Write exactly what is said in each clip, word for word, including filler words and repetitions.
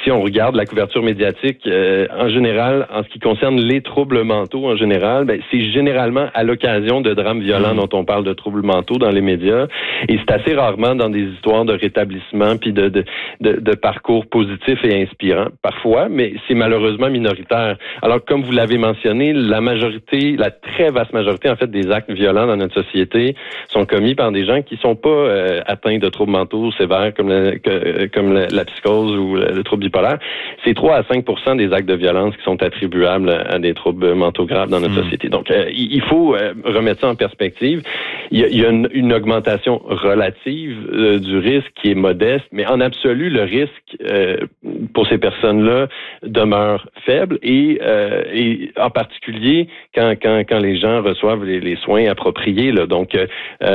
si on regarde la couverture médiatique, euh, en général, en ce qui concerne les troubles mentaux en général, ben, c'est généralement à l'occasion de drames violents mmh. dont on parle de troubles mentaux dans les médias. Et c'est assez rarement dans des histoires de rétablissement puis de, de, de, de parcours positifs et inspirants, parfois, mais c'est malheureusement minoritaire. Alors, comme vous l'avez mentionné, la majorité, la très vaste majorité, en fait, des actes violents dans notre société sont commis par des gens qui sont pas euh, atteints de troubles mentaux sévères comme, le, que, comme la, la psychose ou le, le trouble bipolaire. C'est trois à cinq pour cent des actes de violence qui sont attribuables à, à des troubles mentaux graves dans notre mmh. société. Donc, euh, il faut euh, remettre ça en perspective. Il y a, il y a une, une augmentation relative euh, du risque qui est modeste, mais en absolu, le risque euh, pour ces personnes-là demeure faible et, euh, et en particulier quand, quand, quand les gens reçoivent les, les soins appropriés. Là. Donc, euh,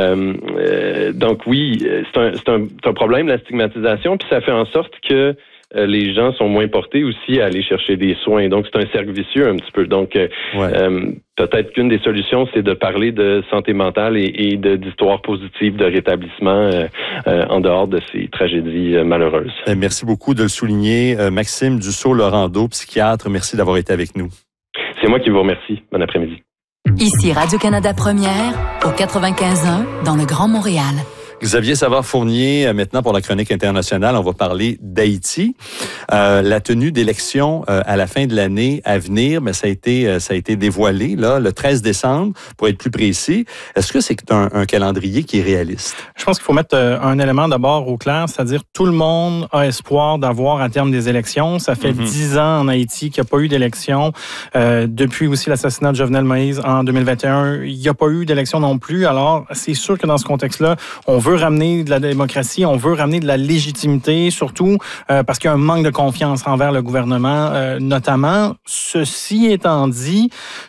euh, donc oui, c'est un, c'est, un, c'est un problème, la stigmatisation, puis ça fait en sorte que euh, les gens sont moins portés aussi à aller chercher des soins. Donc, c'est un cercle vicieux un petit peu. Donc, euh, ouais. euh, peut-être qu'une des solutions, c'est de parler de santé mentale et, et de, d'histoires positives de rétablissement euh, euh, en dehors de ces tragédies euh, malheureuses. Merci beaucoup de le souligner. Euh, Maxime Dussault-Laurando, psychiatre, merci d'avoir été avec nous. C'est moi qui vous remercie. Bon après-midi. Ici Radio-Canada Première, au quatre-vingt-quinze un, dans le Grand Montréal. Xavier Savard-Fournier, maintenant pour la chronique internationale, on va parler d'Haïti. Euh, la tenue d'élections euh, à la fin de l'année à venir, mais ça a été euh, ça a été dévoilé là le treize décembre, pour être plus précis. Est-ce que c'est un, un calendrier qui est réaliste? Je pense qu'il faut mettre euh, un élément d'abord au clair, c'est-à-dire tout le monde a espoir d'avoir à terme des élections. Ça fait dix mm-hmm. ans en Haïti qu'il n'y a pas eu d'élections. Euh, depuis aussi l'assassinat de Jovenel Moïse en deux mille vingt et un, il n'y a pas eu d'élections non plus. Alors, c'est sûr que dans ce contexte-là, on veut ramener de la démocratie, on veut ramener de la légitimité, surtout euh, parce qu'il y a un manque de confiance envers le gouvernement, euh, notamment. Ceci étant dit,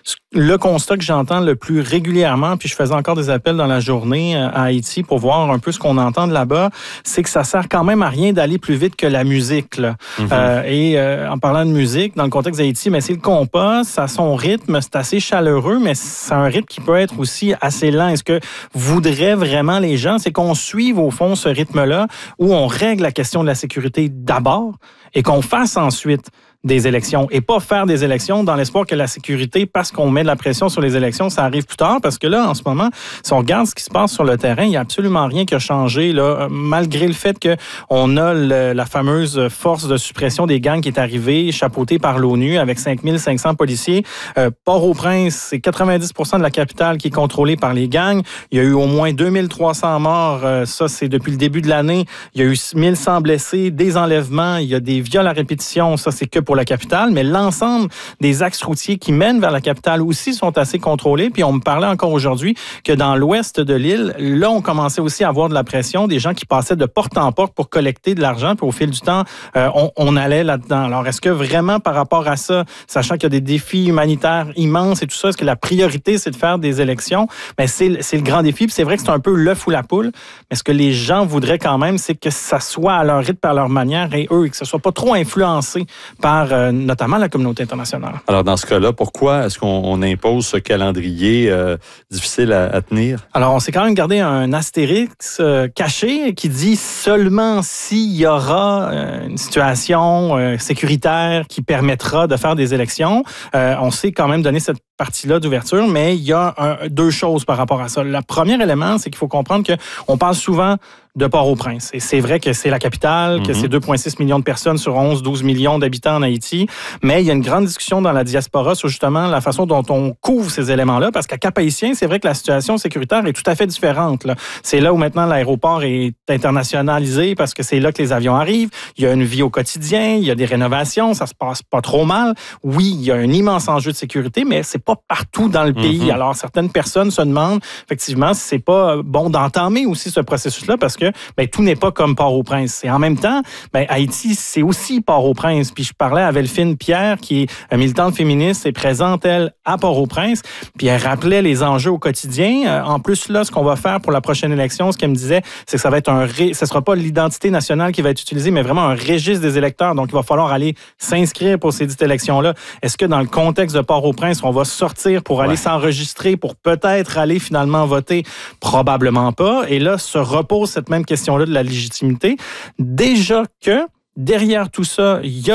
le constat que j'entends le plus régulièrement, puis je faisais encore des appels dans la journée à Haïti pour voir un peu ce qu'on entend de là-bas, c'est que ça sert quand même à rien d'aller plus vite que la musique. Là. Mm-hmm. Euh, et euh, en parlant de musique, dans le contexte d'Haïti, mais c'est le compas, ça a son rythme, c'est assez chaleureux, mais c'est un rythme qui peut être aussi assez lent. Et ce que voudraient vraiment les gens, c'est qu'on suive au fond ce rythme-là où on règle la question de la sécurité d'abord et qu'on fasse ensuite des élections et pas faire des élections dans l'espoir que la sécurité, parce qu'on met de la pression sur les élections, ça arrive plus tard, parce que là, en ce moment, si on regarde ce qui se passe sur le terrain, il n'y a absolument rien qui a changé, là, malgré le fait qu'on a le, la fameuse force de suppression des gangs qui est arrivée, chapeautée par l'ONU, avec cinq mille cinq cents policiers. Euh, Port-au-Prince, c'est quatre-vingt-dix pour cent de la capitale qui est contrôlée par les gangs. Il y a eu au moins deux mille trois cents morts, euh, ça c'est depuis le début de l'année. Il y a eu mille cent blessés, des enlèvements, il y a des viols à répétition, ça c'est que pour la capitale, mais l'ensemble des axes routiers qui mènent vers la capitale aussi sont assez contrôlés. Puis on me parlait encore aujourd'hui que dans l'ouest de l'île, là, on commençait aussi à avoir de la pression, des gens qui passaient de porte en porte pour collecter de l'argent. Puis au fil du temps, euh, on, on allait là-dedans. Alors, est-ce que vraiment par rapport à ça, sachant qu'il y a des défis humanitaires immenses et tout ça, est-ce que la priorité, c'est de faire des élections? Mais c'est, c'est le grand défi. Puis c'est vrai que c'est un peu l'œuf ou la poule. Mais ce que les gens voudraient quand même, c'est que ça soit à leur rythme, à leur manière, et eux, et que ce soit pas trop influencé par euh, notamment la communauté internationale. Alors, dans ce cas-là, pourquoi est-ce qu'on on impose ce calendrier euh, difficile à, à tenir? Alors, on s'est quand même gardé un astérix euh, caché qui dit seulement s'il y aura euh, une situation euh, sécuritaire qui permettra de faire des élections. Euh, on s'est quand même donné cette partie-là d'ouverture, mais il y a un, deux choses par rapport à ça. Le premier élément, c'est qu'il faut comprendre qu'on parle souvent de Port-au-Prince. Et c'est vrai que c'est la capitale, mm-hmm. que c'est deux virgule six millions de personnes sur onze, douze millions d'habitants en Haïti, mais il y a une grande discussion dans la diaspora sur justement la façon dont on couvre ces éléments-là, parce qu'à Cap-Haïtien, c'est vrai que la situation sécuritaire est tout à fait différente. Là. C'est là où maintenant l'aéroport est internationalisé, parce que c'est là que les avions arrivent. Il y a une vie au quotidien, il y a des rénovations, ça se passe pas trop mal. Oui, il y a un immense enjeu de sécurité, mais c'est pas partout dans le pays. Mm-hmm. Alors, certaines personnes se demandent, effectivement, si c'est pas bon d'entamer aussi ce processus-là, parce que ben, tout n'est pas comme Port-au-Prince. Et en même temps, ben, Haïti, c'est aussi Port-au-Prince. Puis je parlais à Delphine Pierre, qui est militante féministe et présente, elle, à Port-au-Prince. Puis elle rappelait les enjeux au quotidien. En plus, là, ce qu'on va faire pour la prochaine élection, ce qu'elle me disait, c'est que ça va être un... Ré... Ce sera pas l'identité nationale qui va être utilisée, mais vraiment un registre des électeurs. Donc, il va falloir aller s'inscrire pour ces dites élections-là. Est-ce que dans le contexte de Port-au-Prince, on va sortir pour aller ouais. s'enregistrer, pour peut-être aller finalement voter? Probablement pas. Et là, se repose cette même question-là de la légitimité. Déjà que derrière tout ça, il y a